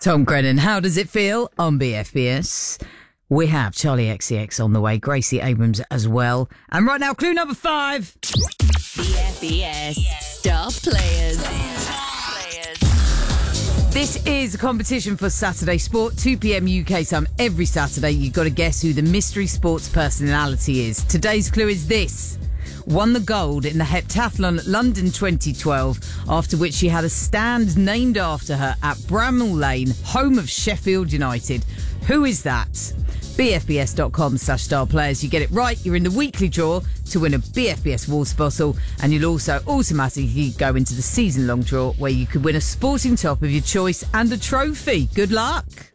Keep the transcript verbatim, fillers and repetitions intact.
Tom Grennan, how does it feel on B F B S? We have Charlie X C X on the way, Gracie Abrams as well. And right now, clue number five. B F B S Star Players. This is a competition for Saturday Sport, two p.m. U K time every Saturday. You've got to guess who the mystery sports personality is. Today's clue is this. Won the gold in the Heptathlon London twenty twelve, after which she had a stand named after her at Bramall Lane, home of Sheffield United. Who is that? B F B S dot com slash star players. You get it right, you're in the weekly draw to win a B F B S water bottle, and you'll also automatically go into the season-long draw where you could win a sporting top of your choice and a trophy. Good luck.